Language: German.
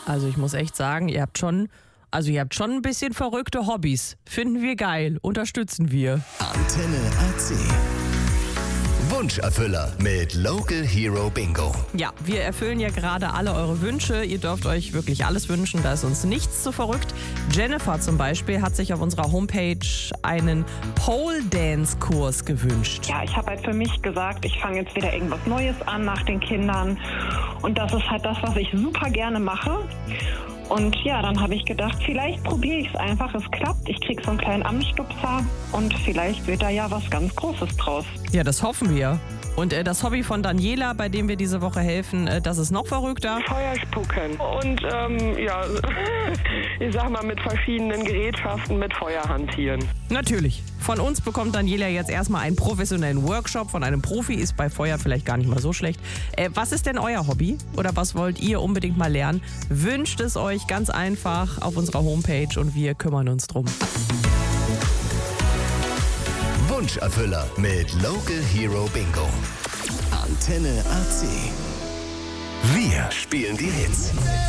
Also ich muss echt sagen, ihr habt schon ein bisschen verrückte Hobbys. Finden wir geil, unterstützen wir. Antenne AC. Wunscherfüller mit Local Hero Bingo. Ja, wir erfüllen ja gerade alle eure Wünsche. Ihr dürft euch wirklich alles wünschen, da ist uns nichts zu verrückt. Jennifer zum Beispiel hat sich auf unserer Homepage einen Pole-Dance-Kurs gewünscht. Ja, ich habe halt für mich gesagt, ich fange jetzt wieder irgendwas Neues an nach den Kindern. Und das ist halt das, was ich super gerne mache. Und ja, dann habe ich gedacht, vielleicht probiere ich es einfach. Es klappt, ich kriege so einen kleinen Anstupser und vielleicht wird da ja was ganz Großes draus. Ja, das hoffen wir. Und das Hobby von Daniela, bei dem wir diese Woche helfen, das ist noch verrückter. Feuer spucken und ich sag mal mit verschiedenen Gerätschaften mit Feuer hantieren. Natürlich. Von uns bekommt Daniela jetzt erstmal einen professionellen Workshop von einem Profi, ist bei Feuer vielleicht gar nicht mal so schlecht. Was ist denn euer Hobby oder was wollt ihr unbedingt mal lernen? Wünscht es euch ganz einfach auf unserer Homepage und wir kümmern uns drum. Wunscherfüller mit Local Hero Bingo. Antenne AC. Wir spielen die Hits.